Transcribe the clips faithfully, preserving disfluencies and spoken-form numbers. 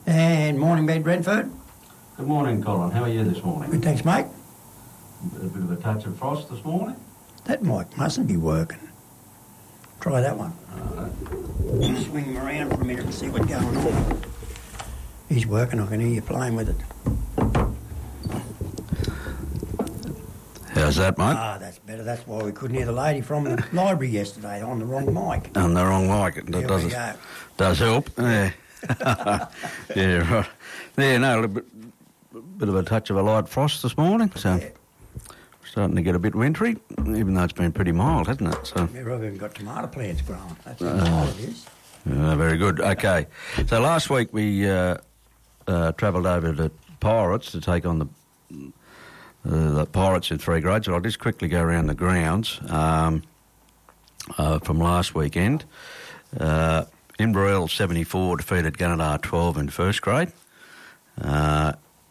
And morning, Ben Brentford. Good morning, Colin. How are you this morning? Good, thanks, mate. A bit of a touch of frost this morning? That mic mustn't be working. Try that one. Uh, Swing him around for a minute and see what's going on. He's working, I can hear you playing with it. How's that, mate? Ah, that's better. That's why we couldn't hear the lady from the library yesterday on the wrong mic. On the wrong mic. It There does, we go. does help. Yeah. yeah, right. Yeah, no, a little bit, bit of a touch of a light frost this morning, so Yeah. starting to get a bit wintry, even though it's been pretty mild, hasn't it? So, Yeah, I've even got tomato plants growing. That's how Uh, mild it is. yeah, very good. Okay, so last week we uh, uh, travelled over to Pirates to take on the uh, the Pirates in three grades. So I'll just quickly go around the grounds um, uh, from last weekend. Uh, Inverell seventy-four defeated Gunnedah twelve in first grade. Uh,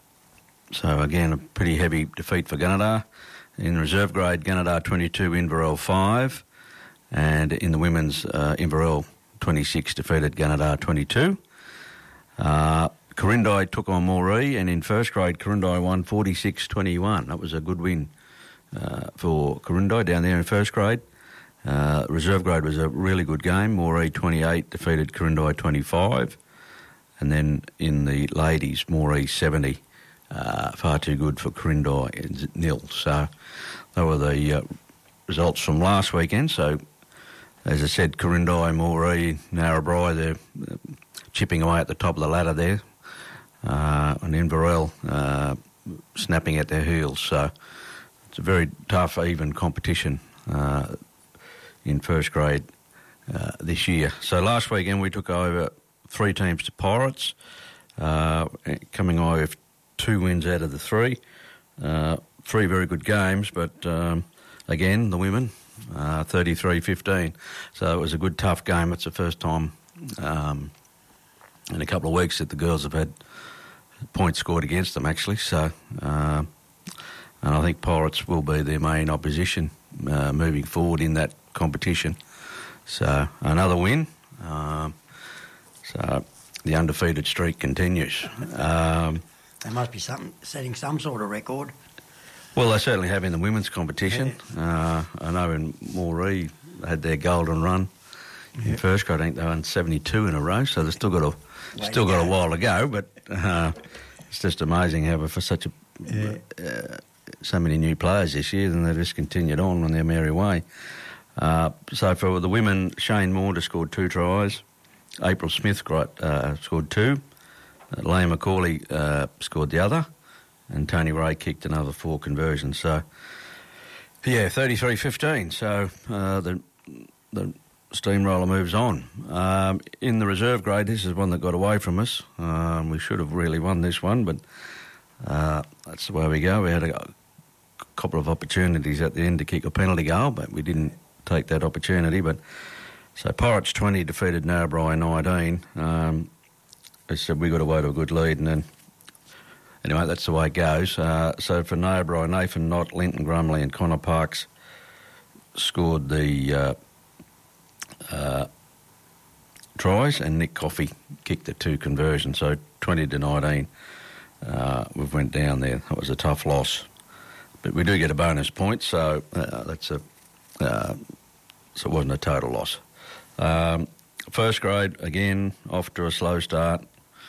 so again, a pretty heavy defeat for Gunnedah. In reserve grade, Gunnedah twenty-two, Inverell five. And in the women's, uh, Inverell twenty-six defeated Gunnedah twenty-two. Uh, Corindai took on Moree, and in first grade, Corindai won forty-six twenty-one. That was a good win uh, for Corindai down there in first grade. Uh, reserve grade was a really good game. Moree twenty-eight defeated Corindai twenty-five. And then in the ladies, Moree seventy. Uh, far too good for Corindai, nil. So they were the uh, results from last weekend. So, as I said, Corindai, Moree, Narrabri, they're uh, chipping away at the top of the ladder there. Uh, and Inverell uh, snapping at their heels. So it's a very tough, even competition uh, in first grade uh, this year. So last weekend we took over three teams to Pirates, uh, coming away with two wins out of the three. Uh, three very good games, but um, again, the women, uh, thirty-three fifteen. So it was a good, tough game. It's the first time um, in a couple of weeks that the girls have had points scored against them, actually. So, uh, and I think Pirates will be their main opposition uh, moving forward in that competition. So, another win. Um, so, the undefeated streak continues. Um, They must be something, setting some sort of record. Well, they certainly have in the women's competition. Uh, I know in Moree had their golden run Yeah. in first grade. I think they won seventy-two in a row, so they've still got a Way still to got go. a while to go. But uh, it's just amazing how for such a Yeah. uh, so many new players this year, then they've just continued on on their merry way. Uh, so for the women, Shane Moore scored two tries. April Smith got, uh, scored two. Uh, Leah McCauley uh, scored the other, and Tony Ray kicked another four conversions. So, yeah, thirty-three fifteen. So uh, the the steamroller moves on. Um, in the reserve grade, this is one that got away from us. Um, we should have really won this one, but uh, that's the way we go. We had a couple of opportunities at the end to kick a penalty goal, but we didn't take that opportunity. But so Pirates twenty defeated Narrabri nineteen. Um, They said we got away to a good lead, and then anyway, that's the way it goes. Uh, so for Narrabri, Nathan Knott, Linton Grumley, and Connor Parks scored the uh, uh, tries, and Nick Coffey kicked the two conversions. So twenty to nineteen, uh, we went down there. That was a tough loss, but we do get a bonus point, so uh, that's a uh, so it wasn't a total loss. Um, first grade again off to a slow start.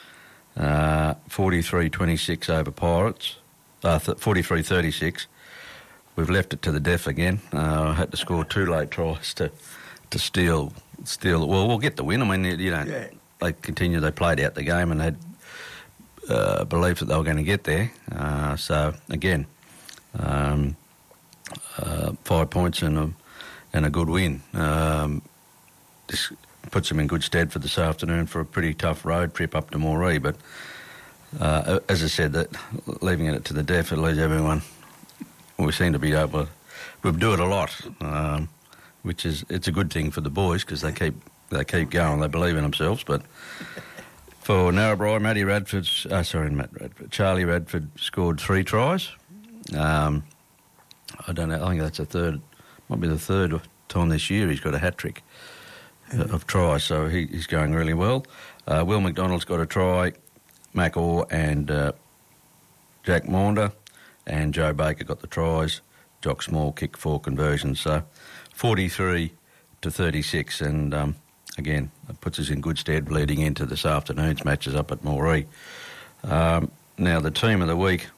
Uh, forty-three twenty-six over Pirates, uh, th- forty-three thirty-six. We've left it to the death again. Uh, I had to score two late tries to to steal steal. Well, we'll get the win. I mean, you know, Yeah. they continued. They played out the game and had uh, belief that they were going to get there. Uh, so again, um, uh, five points and a and a good win. Um, this puts them in good stead for this afternoon for a pretty tough road trip up to Moree. But uh, as I said, that leaving it to the death, it leaves everyone. We seem to be able to. We do it a lot, um, which is it's a good thing for the boys because they keep they keep going. They believe in themselves. But for Narrabri, Matty Radford, uh, sorry, Matt Radford, Charlie Radford scored three tries. Um, I don't know. I think that's a third. Might be the third time this year he's got a hat trick of tries, so he, he's going really well. Uh, Will McDonald's got a try. Mac Orr and uh, Jack Maunder, and Joe Baker got the tries. Jock Small kicked four conversions, so forty-three to thirty-six, and um, again, it puts us in good stead leading into this afternoon's matches up at Moree. Um, now, the team of the week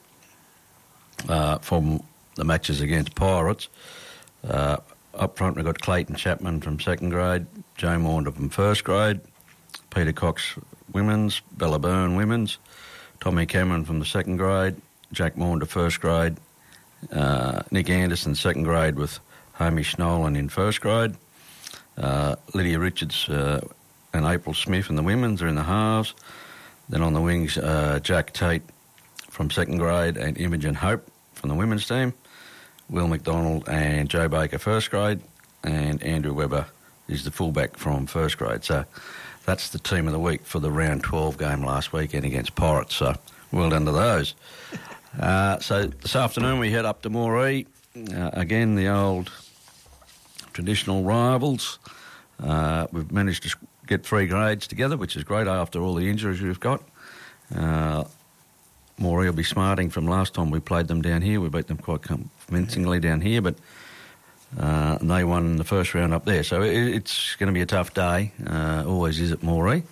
uh, from the matches against Pirates, uh, up front we've got Clayton Chapman from second grade, Joe Maunder from first grade, Peter Cox women's, Bella Byrne women's, Tommy Cameron from the second grade, Jack Maunder first grade, uh, Nick Anderson second grade with Hamish Nolan in first grade, uh, Lydia Richards uh, and April Smith in the women's are in the halves. Then on the wings, uh, Jack Tate from second grade and Imogen Hope from the women's team, Will McDonald and Joe Baker first grade, and Andrew Webber is the fullback from first grade. So that's the team of the week for the round twelve game last weekend against Pirates. So well done to those. Uh, so this afternoon we head up to Moree. Uh, again, the old traditional rivals. Uh, we've managed to get three grades together, which is great after all the injuries we've got. Uh, Moree will be smarting from last time we played them down here. We beat them quite convincingly down here, but uh, they won the first round up there. So it, it's going to be a tough day. Uh, always is at Moree.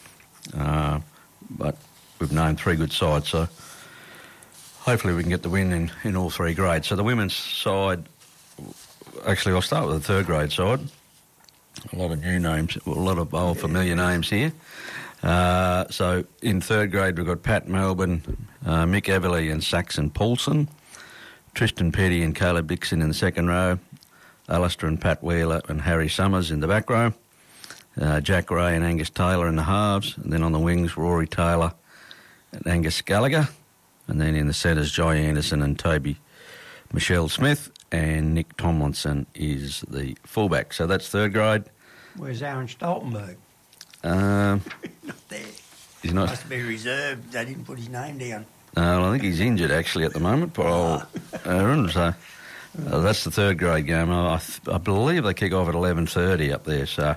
Uh, but we've known three good sides, so hopefully we can get the win in, in all three grades. So the women's side, actually I'll start with the third grade side. A lot of new names, a lot of old familiar names here. Uh, so in third grade we've got Pat Melbourne, uh, Mick Everly and Saxon Paulson, Tristan Petty and Caleb Dixon in the second row, Alistair and Pat Wheeler and Harry Summers in the back row, uh, Jack Ray and Angus Taylor in the halves, and then on the wings Rory Taylor and Angus Gallagher, and then in the centres Jai Anderson and Toby Michelle Smith, and Nick Tomlinson is the fullback. So that's third grade. Where's Aaron Stoltenberg? Um, Not there. He's not. Must be reserved. They didn't put his name down. Uh, well, I think he's injured actually at the moment, poor old Aaron. So uh, that's the third grade game. I, th- I believe they kick off at eleven thirty up there, so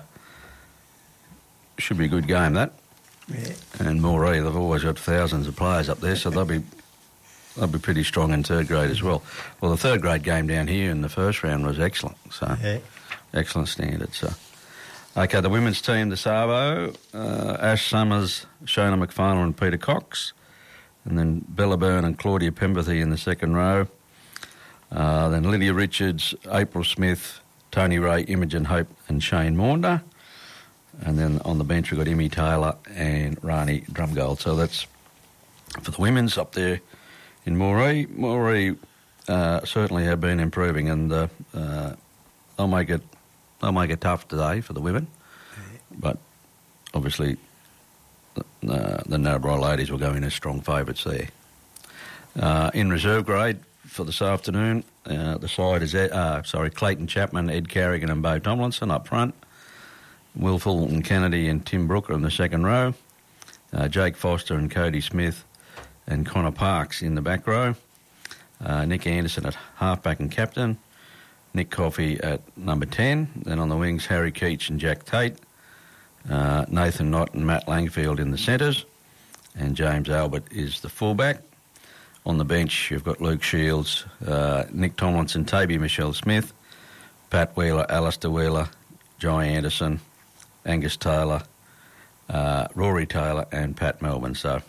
should be a good game that. Yeah. And Moree, they've always got thousands of players up there, so they'll be they'll be pretty strong in third grade as well. Well, the third grade game down here in the first round was excellent, so Yeah. excellent standard. So, okay, the women's team, the Savo, uh, Ash Summers, Shona McFarlane and Peter Cox, and then Bella Byrne and Claudia Pemberthy in the second row. Uh, then Lydia Richards, April Smith, Tony Ray, Imogen Hope and Shane Maunder. And then on the bench we've got Emmy Taylor and Rani Drumgold. So that's for the women's up there in Moree. Moree uh, certainly have been improving, and uh, uh, they'll make it they'll make it tough today for the women. Yeah. But obviously uh, the Narrabri ladies will go in as strong favourites there. Uh, in reserve grade for this afternoon, uh, the side is Ed, uh, sorry Clayton Chapman, Ed Carrigan and Bo Tomlinson up front. Will Fulton Kennedy and Tim Brooker in the second row. Uh, Jake Foster and Cody Smith and Connor Parks in the back row. Uh, Nick Anderson at halfback and captain. Nick Coffey at number ten. Then on the wings, Harry Keach and Jack Tate. Uh, Nathan Knott and Matt Langfield in the centres. And James Albert is the fullback. On the bench, you've got Luke Shields, uh, Nick Tomlinson, Toby Michelle Smith, Pat Wheeler, Alistair Wheeler, Jai Anderson, Angus Taylor, uh, Rory Taylor and Pat Melbourne. So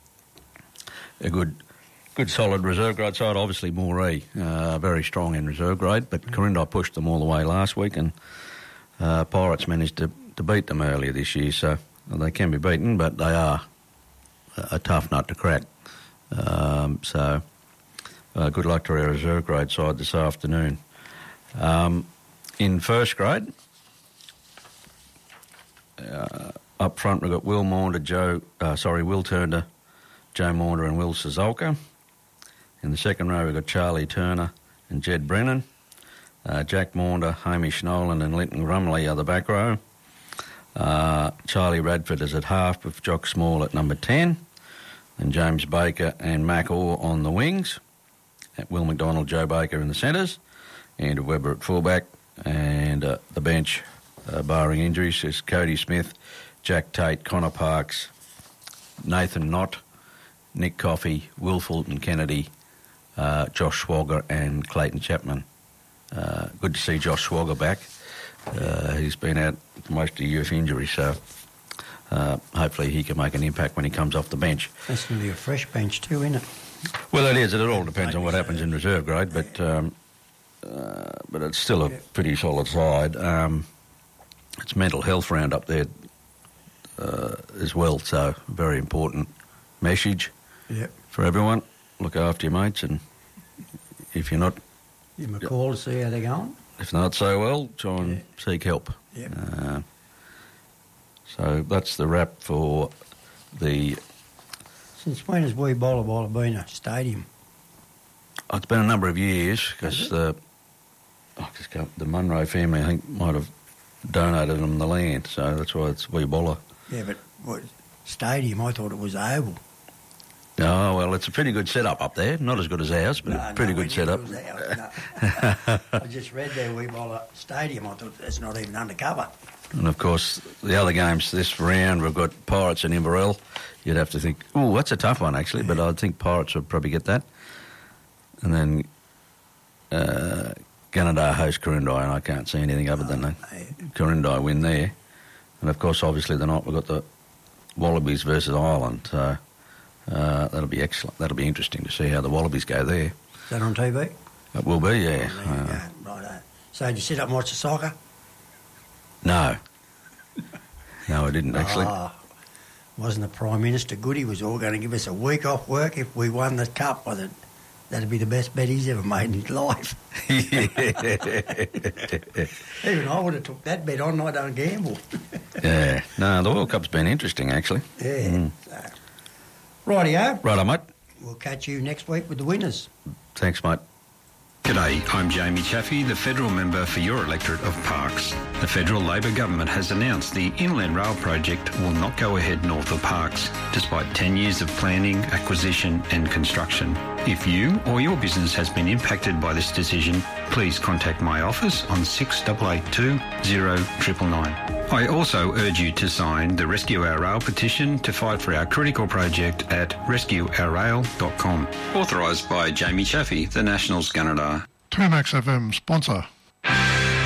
a good good solid reserve grade side. Obviously Moree uh, very strong in reserve grade, but Corindai pushed them all the way last week, and uh, Pirates managed to, to beat them earlier this year. So well, they can be beaten, but they are a, a tough nut to crack. Um, so uh, good luck to our reserve grade side this afternoon. Um, in first grade, Uh, up front we've got Will Maunder, Joe, uh, sorry, Will Turner, Joe Maunder and Will Sazolka. In the second row we've got Charlie Turner and Jed Brennan. Uh, Jack Maunder, Hamish Nolan and Linton Grumley are the back row. Uh, Charlie Radford is at half with Jock Small at number ten. And James Baker and Mac Orr on the wings. At Will McDonald, Joe Baker in the centres. Andrew Webber at fullback. And uh, the bench, Uh, barring injuries, is Cody Smith, Jack Tate, Connor Parks, Nathan Knott, Nick Coffey, Will Fulton Kennedy, uh, Josh Swagger and Clayton Chapman. Uh, good to see Josh Swagger back. Uh, he's been out for most of the year with injury, so uh, hopefully he can make an impact when he comes off the bench. That's going to be a fresh bench too, isn't it? Well, it is. It all depends on what happens in reserve grade, but um, uh, but it's still a pretty solid side. Um, it's mental health round up there uh, as well, so very important message yep. for everyone. Look after your mates, and if you're not... Give them a call to see how they're going. If not so well, try and yeah. seek help. Yep. Uh, so that's the wrap for the... Since when has Wee Bolla Bolla been a stadium? Oh, it's been a number of years, because the, oh, just can't, the Munro family, I think, might have donated them the land, so that's why it's Wee Bolla. Yeah, but what, stadium, I thought it was oval. Oh, well, it's a pretty good setup up there. Not as good as ours, but no, a pretty no, good setup. No. I just read there, Wee Bolla Stadium. I thought it's not even undercover. And, of course, the other games this round, we've got Pirates and Inverell. You'd have to think, oh, that's a tough one, actually, yeah. but I think Pirates would probably get that. And then uh, Gunnedah host Corindai, and I can't see anything other than that. Yeah. Corindai win there. And, of course, obviously, the night we've got the Wallabies versus Ireland, so... Uh, that'll be excellent. That'll be interesting to see how the Wallabies go there. Is that on T V? It will be, yeah. Oh, there you uh, go. Right. So did you sit up and watch the soccer? No. No, I didn't, actually. Oh, wasn't the Prime Minister good? He was all going to give us a week off work if we won the cup. I thought that'd be the best bet he's ever made in his life. Even I would have took that bet on. I don't gamble. Yeah. No, the World Cup's been interesting, actually. Yeah. Mm. So. Rightio. Righto, mate. We'll catch you next week with the winners. Thanks, mate. G'day, I'm Jamie Chaffey, the federal member for your electorate of Parkes. The federal Labor government has announced the Inland Rail project will not go ahead north of Parkes, despite ten years of planning, acquisition and construction. If you or your business has been impacted by this decision, please contact my office on six eight eight two, zero nine nine nine. I also urge you to sign the Rescue Our Rail petition to fight for our critical project at rescue our rail dot com. Authorised by Jamie Chaffey, the Nationals Gunnedah. two Max F M sponsor.